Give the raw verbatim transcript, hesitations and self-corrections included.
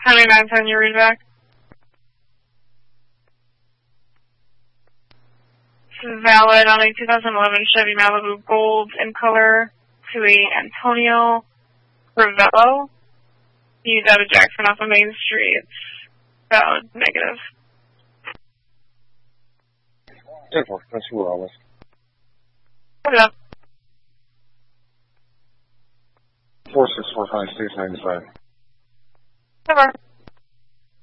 County nine ten, you read back. This is valid on a two thousand eleven Chevy Malibu Gold in color to a Antonio Ravello. Used out of Jackson off of Main Street. Valid, negative. ten four, that's who I was. Put it up. four six four five six nine five. Cover.